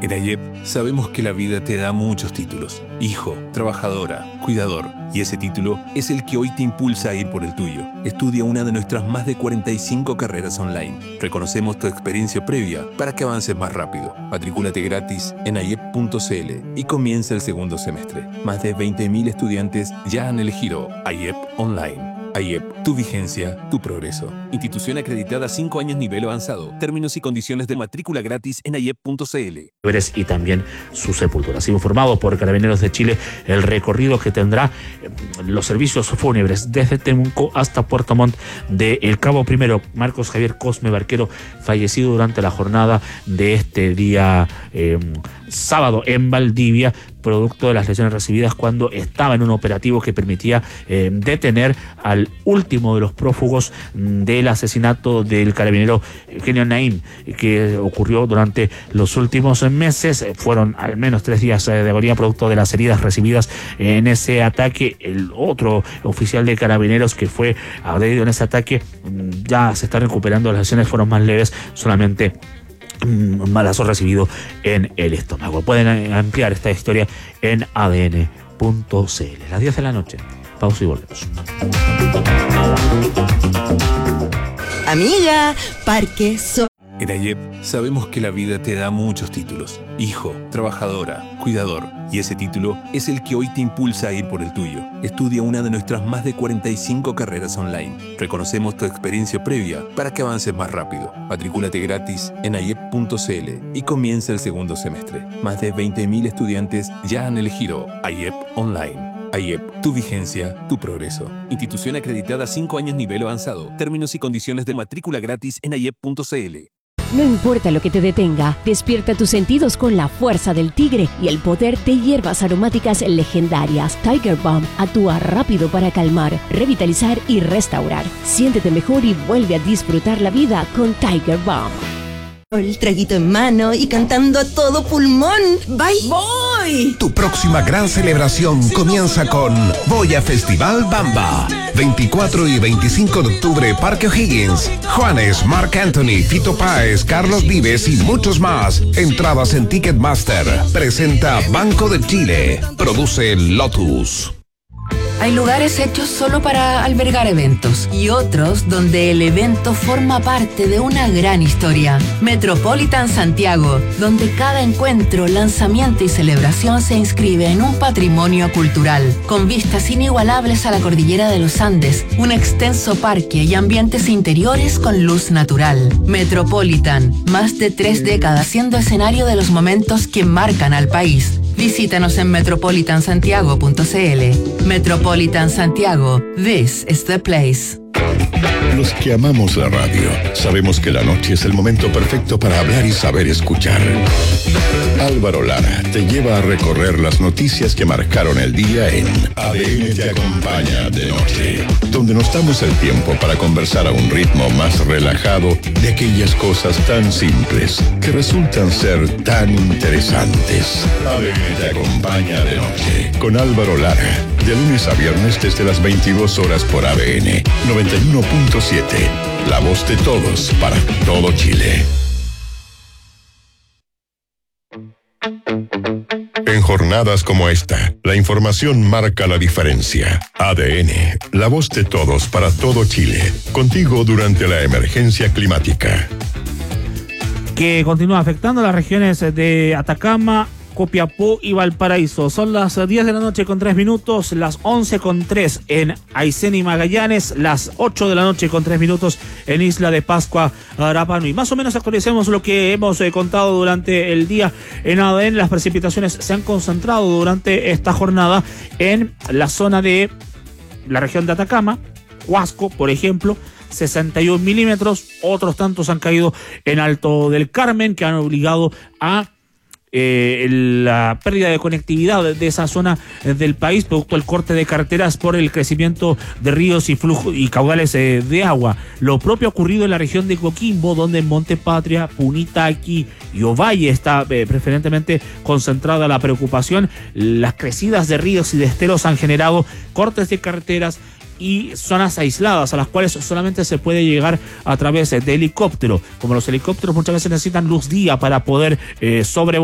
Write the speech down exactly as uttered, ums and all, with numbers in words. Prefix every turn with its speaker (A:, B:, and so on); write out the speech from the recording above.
A: En AYEP sabemos que la vida te da muchos títulos. Hijo, trabajadora, cuidador. Y ese título es el que hoy te impulsa a ir por el tuyo. Estudia una de nuestras más de cuarenta y cinco carreras online. Reconocemos tu experiencia previa para que avances más rápido. Matricúlate gratis en ayep punto cl y comienza el segundo semestre. Más de veinte mil estudiantes ya han elegido AYEP Online. AYEP, tu vigencia, tu progreso. Institución acreditada cinco años nivel avanzado. Términos y condiciones de matrícula gratis en ayep punto cl.
B: Y también su sepultura. Ha sido informado por Carabineros de Chile el recorrido que tendrá los servicios fúnebres desde Temuco hasta Puerto Montt de El Cabo Primero. Marcos Javier Cosme Barquero, fallecido durante la jornada de este día eh, sábado en Valdivia, producto de las lesiones recibidas cuando estaba en un operativo que permitía eh, detener al último de los prófugos del asesinato del carabinero Eugenio Naim, que ocurrió durante los últimos meses. Fueron al menos tres días de agonía producto de las heridas recibidas en ese ataque. El otro oficial de carabineros que fue agredido en ese ataque ya se está recuperando, las lesiones fueron más leves, solamente un balazo recibido en el estómago. Pueden ampliar esta historia en a d n punto c l. Las diez de la noche. Pausa y volvemos.
C: Amiga, Parque Sol.
A: En AYEP sabemos que la vida te da muchos títulos. Hijo, trabajadora, cuidador. Y ese título es el que hoy te impulsa a ir por el tuyo. Estudia una de nuestras más de cuarenta y cinco carreras online. Reconocemos tu experiencia previa para que avances más rápido. Matricúlate gratis en ayep punto cl y comienza el segundo semestre. Más de veinte mil estudiantes ya han elegido AYEP Online. AYEP, tu vigencia, tu progreso. Institución acreditada cinco años nivel avanzado. Términos y condiciones de matrícula gratis en ayep punto cl.
D: No importa lo que te detenga, despierta tus sentidos con la fuerza del tigre y el poder de hierbas aromáticas legendarias. Tiger Balm actúa rápido para calmar, revitalizar y restaurar. Siéntete mejor y vuelve a disfrutar la vida con Tiger Balm.
C: El traguito en mano y cantando a todo pulmón. ¡Bye! ¡Voy!
E: Tu próxima gran celebración comienza con Voy a Festival Bamba. veinticuatro y veinticinco de octubre, Parque O'Higgins. Juanes, Marc Anthony, Fito Páez, Carlos Vives y muchos más. Entradas en Ticketmaster. Presenta Banco de Chile. Produce Lotus.
F: Hay lugares hechos solo para albergar eventos y otros donde el evento forma parte de una gran historia. Metropolitan Santiago, donde cada encuentro, lanzamiento y celebración se inscribe en un patrimonio cultural, con vistas inigualables a la cordillera de los Andes, un extenso parque y ambientes interiores con luz natural. Metropolitan, más de tres décadas siendo escenario de los momentos que marcan al país. Visítanos en metropolitan santiago punto c l. Metropolitan Santiago, this is the place.
G: Los que amamos la radio, sabemos que la noche es el momento perfecto para hablar y saber escuchar. Álvaro Lara te lleva a recorrer las noticias que marcaron el día en A D N Te Acompaña de Noche, donde nos damos el tiempo para conversar a un ritmo más relajado de aquellas cosas tan simples que resultan ser tan interesantes. A D N Te Acompaña de Noche con Álvaro Lara, de lunes a viernes desde las veintidós horas por A D N noventa y uno punto siete, la voz de todos para todo Chile. En jornadas como esta, la información marca la diferencia. A D N, la voz de todos para todo Chile. Contigo durante la emergencia climática.
B: Que continúa afectando las regiones de Atacama, Copiapó y Valparaíso. Son las diez de la noche con tres minutos, las once con tres en Aysén y Magallanes, las ocho de la noche con tres minutos en Isla de Pascua, Rapa Nui. Más o menos actualicemos lo que hemos eh, contado durante el día en A D N. Las precipitaciones se han concentrado durante esta jornada en la zona de la región de Atacama, Huasco, por ejemplo, sesenta y un milímetros. Otros tantos han caído en Alto del Carmen, que han obligado a Eh, la pérdida de conectividad de esa zona del país, producto del corte de carreteras por el crecimiento de ríos y flujos y caudales eh, de agua. Lo propio ha ocurrido en la región de Coquimbo, donde en Monte Patria, Punitaqui y Ovalle está eh, preferentemente concentrada la preocupación. Las crecidas de ríos y de esteros han generado cortes de carreteras y zonas aisladas a las cuales solamente se puede llegar a través de helicóptero. Como los helicópteros muchas veces necesitan luz día para poder eh, sobrevolar